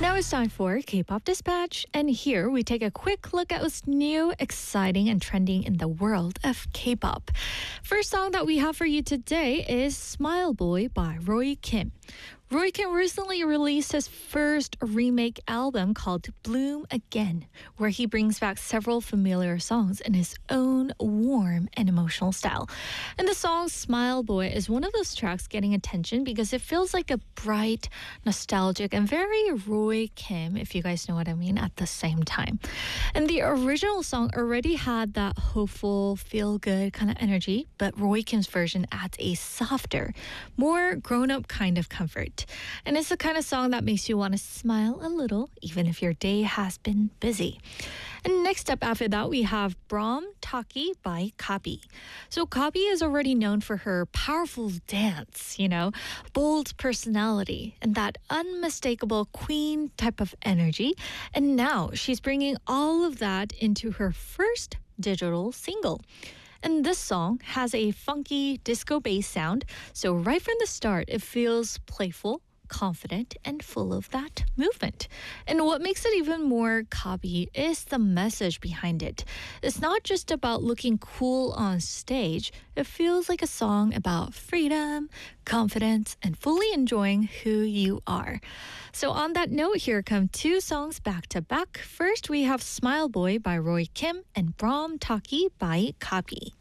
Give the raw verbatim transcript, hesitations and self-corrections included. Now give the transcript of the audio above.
Now it's time for K-pop Dispatch, and here we take a quick look at what's new, exciting, and trending in the world of K-pop. First song that we have for you today is Smile Boy by Roy Kim. Roy Kim recently released his first remake album called Bloom Again, where he brings back several familiar songs in his own warm and emotional style. And the song Smile Boy is one of those tracks getting attention because it feels like a bright, nostalgic, and very Roy Kim, if you guys know what I mean, at the same time. And the original song already had that hopeful, feel-good kind of energy, but Roy Kim's version adds a softer, more grown-up kind of comfort. And it's the kind of song that makes you want to smile a little, even if your day has been busy. And next up after that, we have Brahm Taki by Kabi. So Kabi is already known for her powerful dance, you know, bold personality, and that unmistakable queen type of energy. And now she's bringing all of that into her first digital single. And this song has a funky disco bass sound, so right from the start, it feels playful, confident, and full of that movement. And what makes it even more Kabi is the message behind it. It's not just about looking cool on stage. It feels like a song about freedom, confidence, and fully enjoying who you are. So on that note, here come two songs back to back. First, we have Smile Boy by Roy Kim and Brahm Taki by Kabi.